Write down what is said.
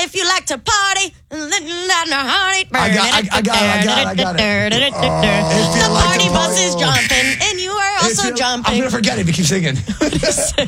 if you like to party, I got it. The party bus is jumping, and you are also jumping. I'm going to forget it if you keep singing.